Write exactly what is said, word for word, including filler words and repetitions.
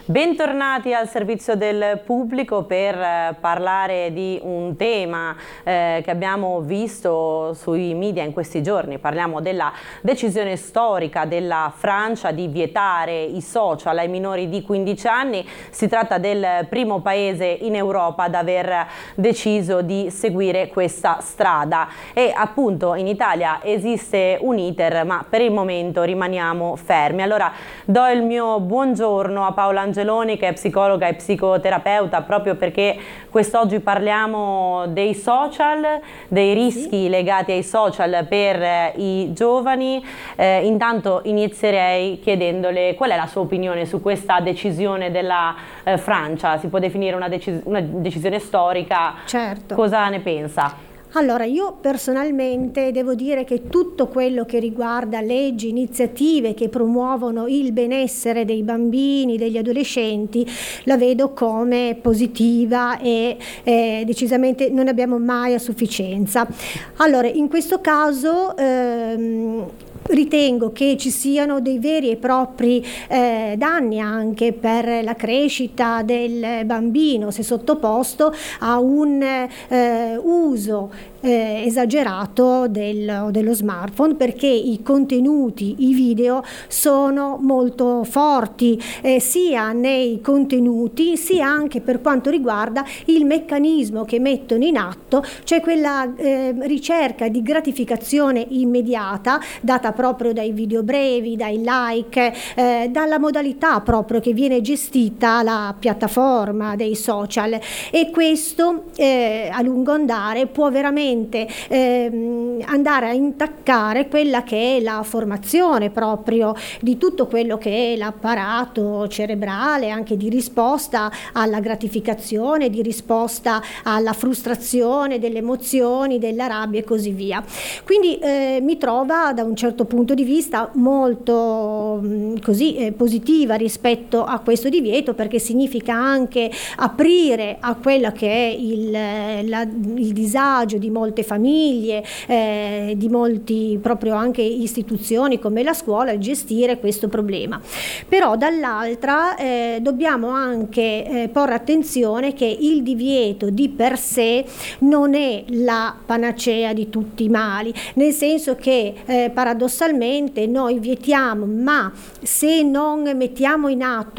Bentornati al servizio del pubblico per eh, parlare di un tema eh, che abbiamo visto sui media in questi giorni. Parliamo della decisione storica della Francia di vietare i social ai minori di quindici anni. Si tratta del primo paese in Europa ad aver deciso di seguire questa strada e appunto in Italia esiste un iter, ma per il momento rimaniamo fermi. Allora do il mio buongiorno a Paola Angeloni, che è psicologa e psicoterapeuta, proprio perché quest'oggi parliamo dei social, dei rischi sì. legati ai social per eh, i giovani. Eh, intanto inizierei chiedendole qual è la sua opinione su questa decisione della eh, Francia. Si può definire una, decis una decisione storica? Certo. Cosa ne pensa? Allora, io personalmente devo dire che tutto quello che riguarda leggi, iniziative che promuovono il benessere dei bambini, degli adolescenti, la vedo come positiva e eh, decisamente non abbiamo mai a sufficienza. Allora, in questo caso ehm, ritengo che ci siano dei veri e propri eh, danni anche per la crescita del bambino se sottoposto a un eh, uso eh, esagerato del, dello smartphone, perché i contenuti, i video sono molto forti eh, sia nei contenuti sia anche per quanto riguarda il meccanismo che mettono in atto, cioè quella eh, ricerca di gratificazione immediata data proprio dai video brevi, dai like, eh, dalla modalità proprio che viene gestita la piattaforma dei social, e questo eh, a lungo andare può veramente eh, andare a intaccare quella che è la formazione proprio di tutto quello che è l'apparato cerebrale, anche di risposta alla gratificazione, di risposta alla frustrazione, delle emozioni, della rabbia e così via. Quindi eh, mi trova da un certo punto di vista molto mh, così eh, positiva rispetto a questo divieto, perché significa anche aprire a quello che è il, la, il disagio di molte famiglie, eh, di molti proprio anche istituzioni come la scuola, gestire questo problema. Però dall'altra eh, dobbiamo anche eh, porre attenzione che il divieto di per sé non è la panacea di tutti i mali, nel senso che eh, paradossalmente noi vietiamo, ma se non mettiamo in atto